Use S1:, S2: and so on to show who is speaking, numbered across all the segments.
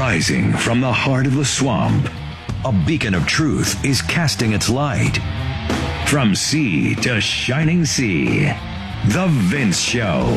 S1: Rising from the heart of the swamp, a beacon of truth is casting its light. From sea to shining sea, The Vince Show.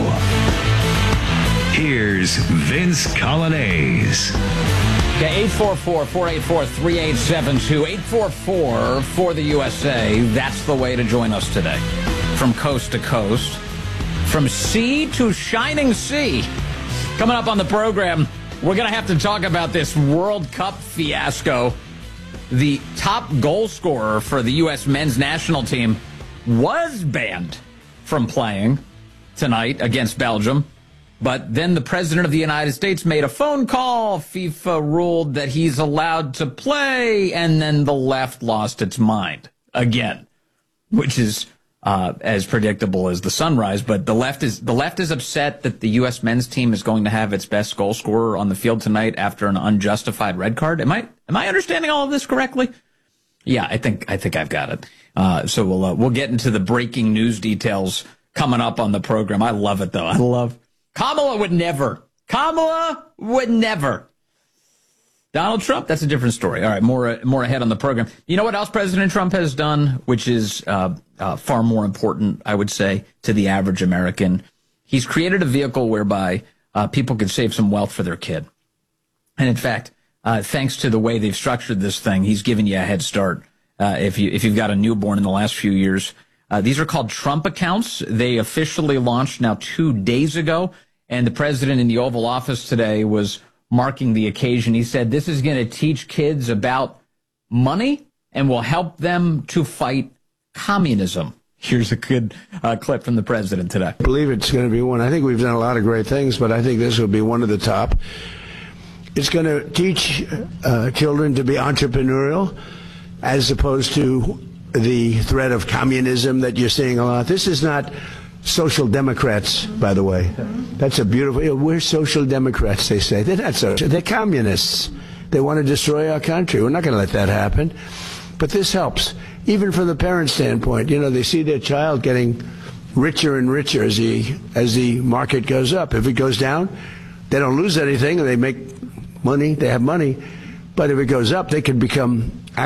S1: Here's Vince Coglianese.
S2: Okay, 844-484-3872, 844 for the USA. That's the way to join us today. From coast to coast, from sea to shining sea. Coming up on the program, we're going to have to talk about this World Cup fiasco. The top goal scorer for the U.S. men's national team was banned from playing tonight against Belgium. But then the president of the United States made a phone call. FIFA ruled that he's allowed to play, and then the left lost its mind again, which is as predictable as the sunrise. But the left is upset that the U.S. men's team is going to have its best goal scorer on the field tonight after an unjustified red card. Am I understanding all of this correctly? Yeah, I think I've got it. So we'll get into the breaking news details coming up on the program. I love it though. Kamala would never. Donald Trump, that's a different story. All right, more ahead on the program. You know what else President Trump has done, which is far more important, I would say, to the average American? He's created a vehicle whereby people can save some wealth for their kid. And in fact, thanks to the way they've structured this thing, he's given you a head start if you've got a newborn in the last few years. These are called Trump accounts. They officially launched now 2 days ago. And the president in the Oval Office today was marking the occasion. He said this is going to teach kids about money and will help them to fight communism. Here's a good clip from the president today.
S3: I believe it's going to be one. I think we've done a lot of great things, but I think this will be one of the top. It's going to teach children to be entrepreneurial as opposed to the threat of communism that you're seeing a lot. This is not social democrats, by the way. That's a beautiful... We're social democrats, they say. They're not social. They're communists. They want to destroy our country. We're not going to let that happen. But this helps. Even from the parent standpoint, they see their child getting richer and richer as the market goes up. If it goes down, they don't lose anything. They make money. They have money. But if it goes up, they can become